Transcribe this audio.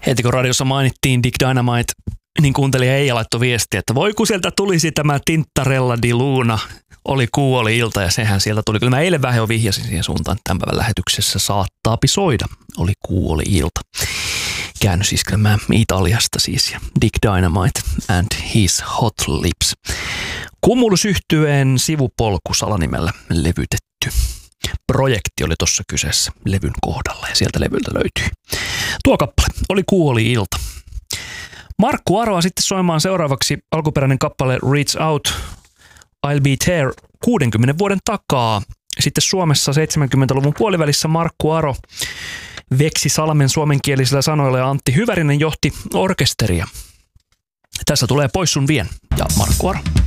Heti kun radiossa mainittiin Dick Dynamite, niin kuuntelija Eija laittoi viestiä, että voi kun sieltä tulisi tämä Tintarella di Luna, oli kuu, oli ilta ja sehän sieltä tuli. Kyllä mä eilen vähän jo vihjasin siihen suuntaan, tämän päivän lähetyksessä saattaapi soida, oli kuu, oli ilta. Käännösiskelmää Italiasta siis ja Dick Dynamite and his hot lips. Cumulus-yhtyeen sivupolku salanimellä levytetty. Projekti oli tuossa kyseessä levyn kohdalla ja sieltä levyltä löytyi. Tuo kappale oli kuu, oli ilta. Markku Aroa sitten soimaan seuraavaksi alkuperäinen kappale Reach Out, I'll Be There 60 vuoden takaa. Sitten Suomessa 70-luvun puolivälissä Markku Aro veksi Salmen suomenkielisillä sanoilla ja Antti Hyvärinen johti orkesteria. Tässä tulee Pois sun vien ja Markku Aro.